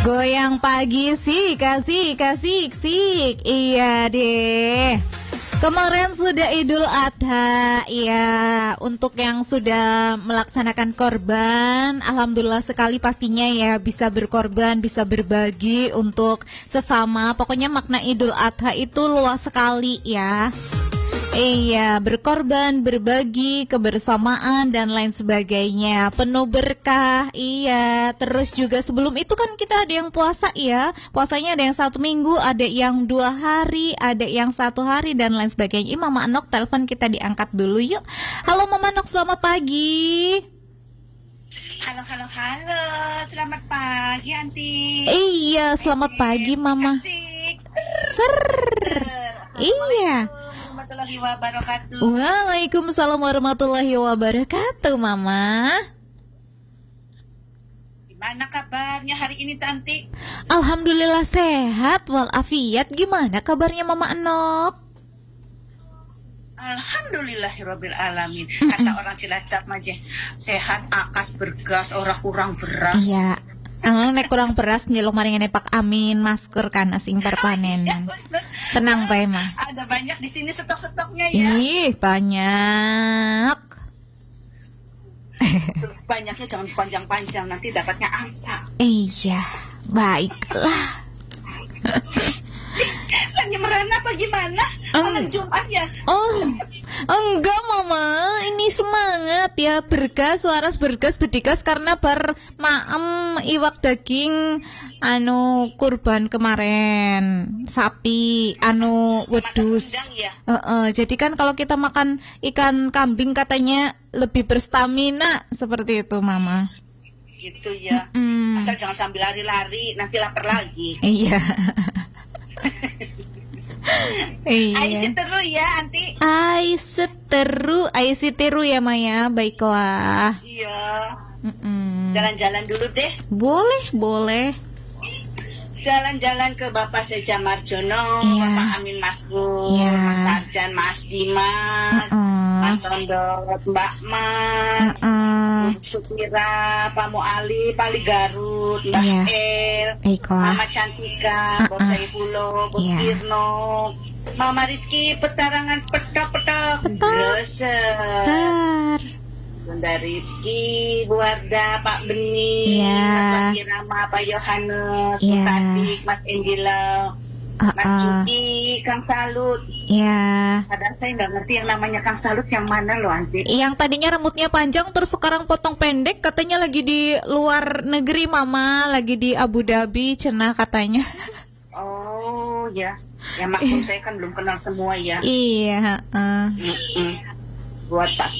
Goyang pagi sih, kasih. Iya deh. Kemarin sudah Idul Adha, ya. Untuk yang sudah melaksanakan korban, alhamdulillah sekali pastinya ya, bisa berkorban, bisa berbagi untuk sesama. Pokoknya makna Idul Adha itu luas sekali ya. Iya, berkorban, berbagi, kebersamaan, dan lain sebagainya. Penuh berkah, iya. Terus juga sebelum itu kan kita ada yang puasa ya. Puasanya ada yang 1 minggu, ada yang 2 hari, ada yang 1 hari, dan lain sebagainya. Mama Anok, telepon kita diangkat dulu yuk. Halo Mama Anok, selamat pagi. Halo. Selamat pagi, Anti. Iya, selamat pagi Mama. Asik. Iya. Warahmatullahi wabarakatuh. Waalaikumsalam warahmatullahi wabarakatuh, Mama. Gimana kabarnya hari ini, Tanti? Alhamdulillah sehat walafiat. Gimana kabarnya Mama Enok? Alhamdulillahirabbil alamin. Kata orang Cilacap aja, sehat akas bergas, orang kurang beras. Iya. Nek kurang beras nyeluk maring nepak amin masker kan asing perpanenan. Tenang Pak Emma. Ada banyak di sini stok-stoknya ya. Ih, banyak. Banyaknya jangan panjang-panjang, nanti dapatnya angsa. Iya, baiklah. Lagi merana apa gimana? Malam Jumat ya? Oh, enggak Mama, ini semangat ya, bergas, waras bergas bedikas karena bar maem iwak daging kurban kemarin, sapi wedus. Ya? Jadi kan kalau kita makan ikan kambing katanya lebih berstamina seperti itu Mama. Gitu ya. Asal jangan sambil lari-lari, nanti lapar lagi. Iya. Iya. Ai seteru ya, Anti. Ai seteru ya Maya, baiklah. Iya. Jalan-jalan dulu deh. Boleh. Jalan-jalan ke Bapak Seja Marjono, Iya. Bapak Amin Maskur, Iya. Mas Tarjan, Mas Dimas, Mas Tondot, Mbak Man, Supira, Pak Muali, Pali Garut, Mbak Iya. El, Baiklah. Mama Cantika, Bos Saifulo, Bos Iya. Irno, Mama Rizky, petarangan petok-petok, Grosser. Sar. Bunda Rizky, Bu Warda, Pak Beni, Iya. Mas Waki Rama, Pak Yohanes, Bu Iya. Tatik, Mas Angela, Mas Judi, Kang Salut. Ya. Kadang saya nggak ngerti yang namanya Kang Salut yang mana loh, Anti. Yang tadinya rambutnya panjang terus sekarang potong pendek, katanya lagi di luar negeri Mama, lagi di Abu Dhabi cenah katanya. Oh ya, ya maklum saya kan belum kenal semua ya. Iya. Buat Pak